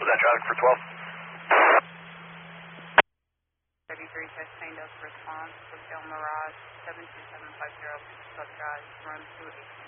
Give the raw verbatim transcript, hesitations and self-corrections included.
that traffic for twelve. thirty-three sustained us response, Hotel Mirage, seven two seven five zero, Sub Drive, run two eight.